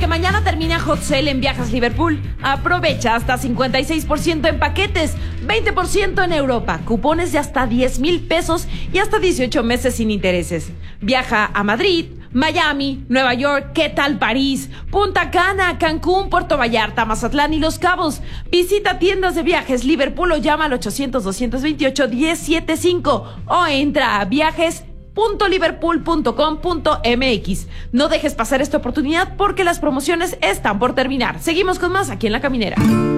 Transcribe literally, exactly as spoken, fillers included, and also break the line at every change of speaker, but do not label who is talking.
Porque mañana termina Hot Sale en Viajes Liverpool. Aprovecha hasta cincuenta y seis por ciento en paquetes, veinte por ciento en Europa, cupones de hasta diez mil pesos y hasta dieciocho meses sin intereses. Viaja a Madrid, Miami, Nueva York, ¿qué tal París? Punta Cana, Cancún, Puerto Vallarta, Mazatlán y Los Cabos. Visita tiendas de Viajes Liverpool o llama al ochocientos, doscientos veintiocho, diez setenta y cinco o entra a viajes punto liverpool punto com punto m x. No dejes pasar esta oportunidad porque las promociones están por terminar. Seguimos con más aquí en La Caminera.